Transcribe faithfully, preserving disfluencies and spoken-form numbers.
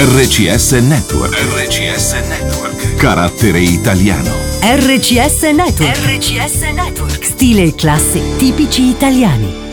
R C S Network. R C S Network. Carattere italiano. R C S Network. R C S Network. Stile e classe tipici italiani.